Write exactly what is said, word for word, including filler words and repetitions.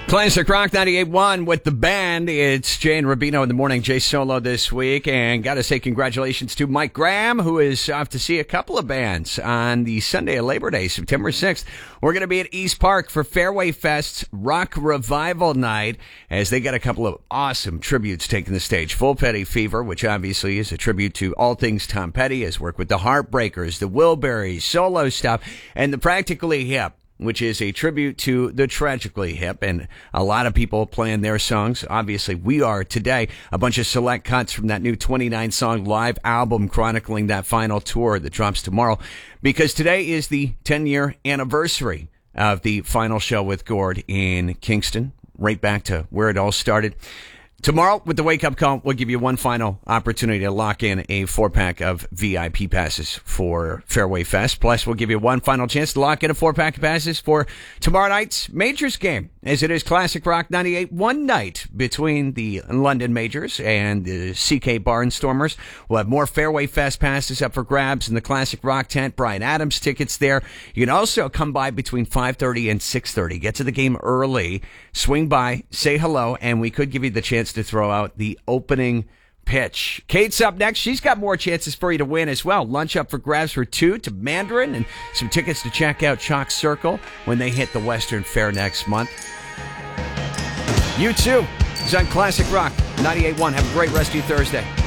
Classic Rock ninety-eight point one with the band. It's Jay and Rubino in the morning. Jay solo this week. And got to say congratulations to Mike Graham, who is off to see a couple of bands on the Sunday of Labor Day, September sixth. We're going to be at East Park for Fairway Fest's Rock Revival Night, as they got a couple of awesome tributes taking the stage. Full Petty Fever, which obviously is a tribute to all things Tom Petty, has worked with the Heartbreakers, the Wilburys, solo stuff, and the Practically Hip, which is a tribute to the Tragically Hip, and a lot of people playing their songs. Obviously, we are today. A bunch of select cuts from that new twenty-nine song live album chronicling that final tour that drops tomorrow, because today is the ten-year anniversary of the final show with Gord in Kingston, right back to where it all started. Tomorrow, with the wake-up call, we'll give you one final opportunity to lock in a four-pack of V I P passes for Fairway Fest. Plus, we'll give you one final chance to lock in a four-pack of passes for tomorrow night's Majors game, as it is Classic Rock ninety-eight one night between the London Majors and the C K Barnstormers. We'll have more Fairway Fest passes up for grabs in the Classic Rock tent. Bryan Adams tickets there. You can also come by between five thirty and six thirty. Get to the game early, swing by, say hello, and we could give you the chance to throw out the opening pitch. Kate's up next. She's got more chances for you to win as well. Lunch up for grabs for two to Mandarin, and some tickets to check out Chalk Circle when they hit the Western Fair next month. You too is on Classic Rock ninety-eight point one. Have a great rest of your Thursday.